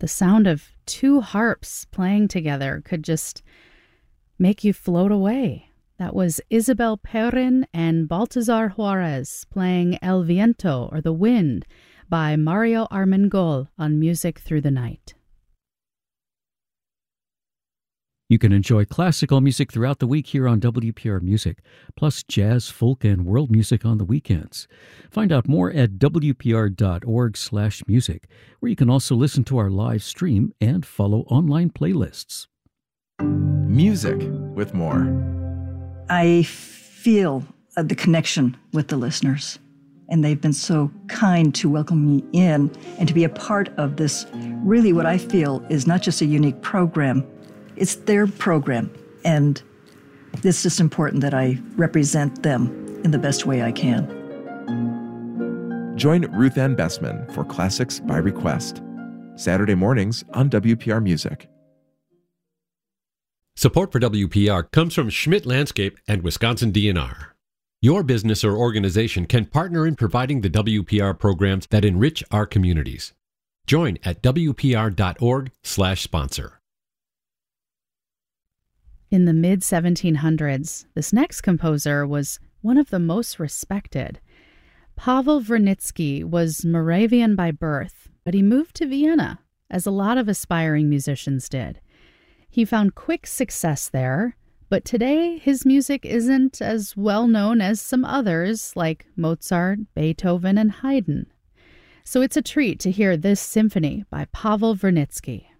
The sound of two harps playing together could just make you float away. That was Isabel Perrin and Baltasar Juarez playing El Viento, or The Wind, by Mario Armengol on Music Through the Night. You can enjoy classical music throughout the week here on WPR Music, plus jazz, folk, and world music on the weekends. Find out more at wpr.org/music, where you can also listen to our live stream and follow online playlists. Music with more. I feel the connection with the listeners, and they've been so kind to welcome me in and to be a part of this, really what I feel is not just a unique program, it's their program, and it's just important that I represent them in the best way I can. Join Ruth Ann Bessman for Classics by Request, Saturday mornings on WPR Music. Support for WPR comes from Schmidt Landscape and Wisconsin DNR. Your business or organization can partner in providing the WPR programs that enrich our communities. Join at wpr.org/sponsor. In the mid-1700s, this next composer was one of the most respected. Pavel Vernitsky was Moravian by birth, but he moved to Vienna, as a lot of aspiring musicians did. He found quick success there, but today his music isn't as well known as some others like Mozart, Beethoven, and Haydn. So it's a treat to hear this symphony by Pavel Vernitsky.